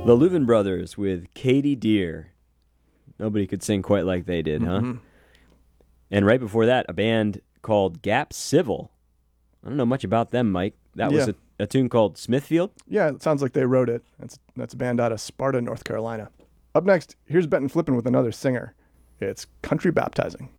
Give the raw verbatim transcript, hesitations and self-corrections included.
The Louvin Brothers with Katie Deer. Nobody could sing quite like they did, huh? Mm-hmm. And right before that, a band called Gap Civil. I don't know much about them, Mike. That was Yeah. a, a tune called Smithfield. Yeah, it sounds like they wrote it. That's that's a band out of Sparta, North Carolina. Up next, here's Benton Flippin with another singer. It's Country Baptizing.